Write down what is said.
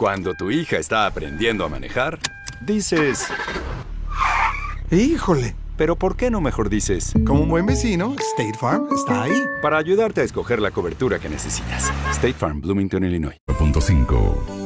Cuando tu hija está aprendiendo a manejar, dices... ¡Híjole! Pero ¿por qué no mejor dices? Como un buen vecino, State Farm está ahí. Para ayudarte a escoger la cobertura que necesitas. State Farm, Bloomington, Illinois. 5.